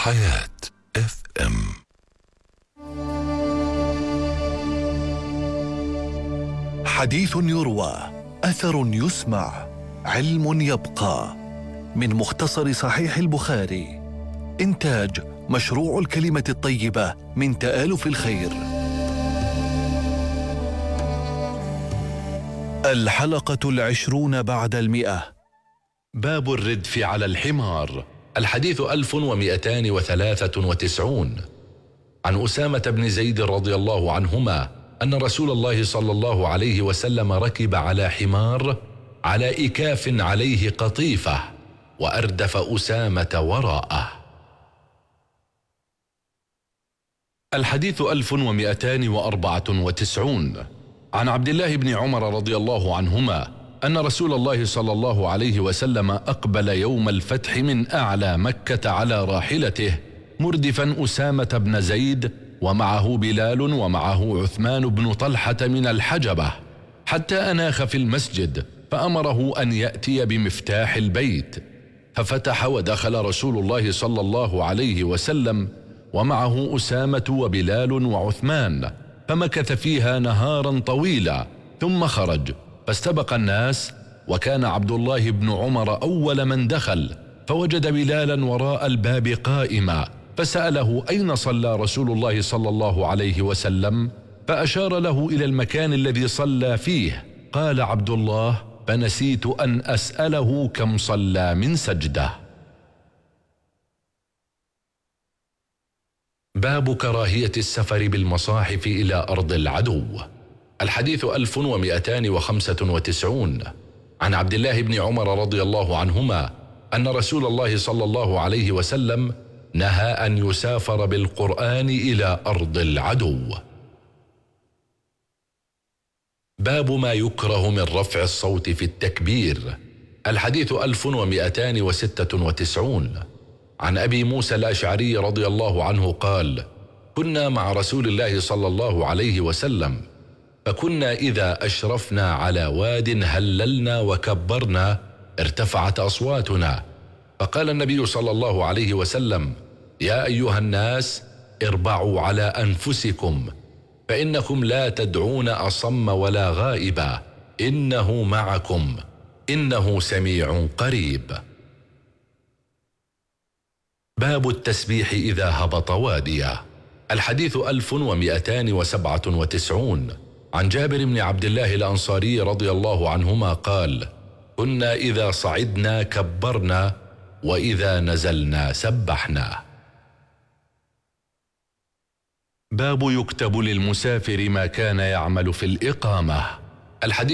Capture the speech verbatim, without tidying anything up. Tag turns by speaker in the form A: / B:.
A: حياة اف ام.
B: حديث يروى، أثر يسمع، علم يبقى. من مختصر صحيح البخاري. إنتاج مشروع الكلمة الطيبة من تآلف الخير. الحلقة العشرون بعد المئة.
C: باب الردف على الحمار. الحديث ألف ومئتان وثلاثة وتسعون. عن أسامة بن زيد رضي الله عنهما أن رسول الله صلى الله عليه وسلم ركب على حمار على إكاف عليه قطيفة، وأردف أسامة وراءه. الحديث ألف ومئتان وأربعة وتسعون. عن عبد الله بن عمر رضي الله عنهما أن رسول الله صلى الله عليه وسلم أقبل يوم الفتح من أعلى مكة على راحلته مردفا أسامة بن زيد، ومعه بلال ومعه عثمان بن طلحة من الحجبة، حتى أناخ في المسجد فأمره أن يأتي بمفتاح البيت، ففتح ودخل رسول الله صلى الله عليه وسلم ومعه أسامة وبلال وعثمان، فمكث فيها نهارا طويلا ثم خرج فاستبق الناس، وكان عبد الله بن عمر أول من دخل، فوجد بلالا وراء الباب قائما، فسأله أين صلى رسول الله صلى الله عليه وسلم، فأشار له إلى المكان الذي صلى فيه. قال عبد الله: فنسيت أن أسأله كم صلى من سجدة. باب كراهية السفر بالمصاحف إلى أرض العدو. الحديث ألف ومئتان وخمسة وتسعون. عن عبد الله بن عمر رضي الله عنهما أن رسول الله صلى الله عليه وسلم نهى أن يسافر بالقرآن إلى أرض العدو. باب ما يكره من رفع الصوت في التكبير. الحديث ألف ومئتان وستة وتسعون. عن أبي موسى الأشعري رضي الله عنه قال: كنا مع رسول الله صلى الله عليه وسلم، فكنا إذا أشرفنا على واد هللنا وكبرنا ارتفعت أصواتنا، فقال النبي صلى الله عليه وسلم: يا أيها الناس اربعوا على أنفسكم، فإنكم لا تدعون أصم ولا غائبا، إنه معكم، إنه سميع قريب. باب التسبيح إذا هبط واديا. الحديث ألف ومئتان وسبعة وتسعون. عن جابر بن عبد الله الأنصاري رضي الله عنهما قال: كنا إذا صعدنا كبرنا، وإذا نزلنا سبحنا. باب يكتب للمسافر ما كان يعمل في الإقامة. الحديث